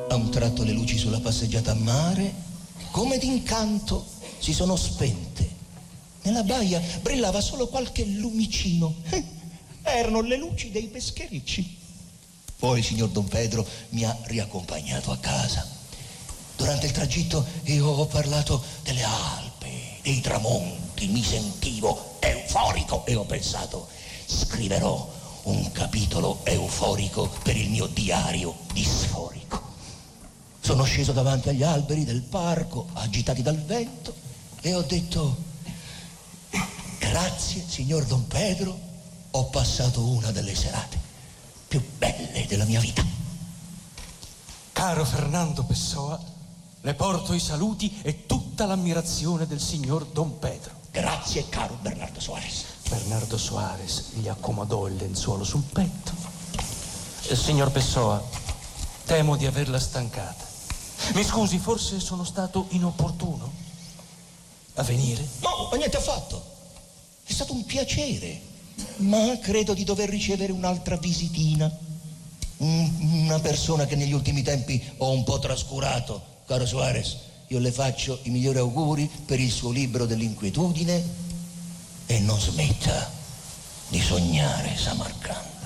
A un tratto le luci sulla passeggiata a mare, come d'incanto, si sono spente. Nella baia brillava solo qualche lumicino. Erano le luci dei pescherecci. Poi il signor Don Pedro mi ha riaccompagnato a casa. Durante il tragitto io ho parlato delle Alpi, dei tramonti, mi sentivo euforico e ho pensato, scriverò un capitolo euforico per il mio diario disforico. Sono sceso davanti agli alberi del parco, agitati dal vento, e ho detto, grazie signor Don Pedro, ho passato una delle serate più belle della mia vita. Caro Fernando Pessoa, le porto i saluti e tutta l'ammirazione del signor Don Pedro. Grazie, caro Bernardo Soares. Bernardo Soares gli accomodò il lenzuolo sul petto. Signor Pessoa, temo di averla stancata. Mi scusi, forse sono stato inopportuno a venire? No, ma niente affatto. È stato un piacere, ma credo di dover ricevere un'altra visitina. Una persona che negli ultimi tempi ho un po' trascurato. Caro Soares, io le faccio i migliori auguri per il suo libro dell'inquietudine e non smetta di sognare Samarcanda.